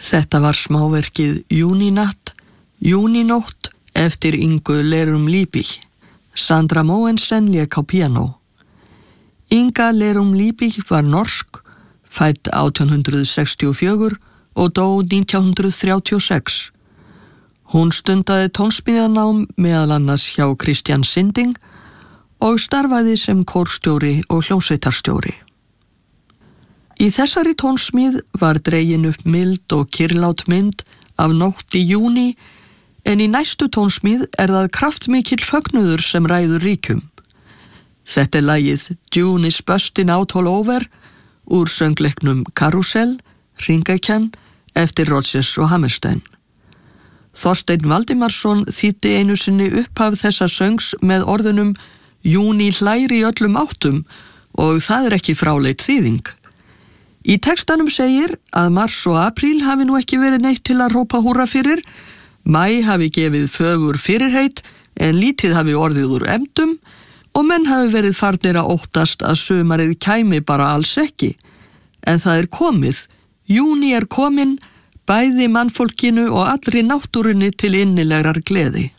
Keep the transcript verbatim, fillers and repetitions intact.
Þetta var smáverkið Júnínatt, Júnínótt eftir Ingu Lerum Liebig. Sandra Mogensen lék á píanó. Inga Lerum Liebig var norsk, fædd átján hundrað sextíu og fjögur og dó nítján hundrað þrjátíu og sex. Hún stundaði tónsmíðanám meðal annars hjá Christian Sinding og starfaði sem kórstjóri og hljómsveitarstjóri. Í þessari tónsmíð var dregin upp mild og kyrrlát mynd af nótt í júní, en í næstu tónsmíð er það kraftmikill fögnuður sem ræður ríkjum. Þetta er lagið June is bustin' out all over úr söngleiknum Karusell, Hringekjan eftir Rodgers og Hammerstein. Þorsteinn Valdimarsson þýddi einu sinni upphaf þessa söngs með orðunum Júní hlær í öllum áttum og það er ekki fráleit þýðing. Í textanum segir að mars og apríl hafi nú ekki verið neitt til að rópa húrra fyrir, maí hafi gefið fögur fyrirheit en lítið hafi orðið úr efndum og menn hafi verið farnir að óttast að sumarið kæmi bara alls ekki. En það er komið, júní er komin, bæði mannfólkinu og allri náttúrunni til innilegrar gleði.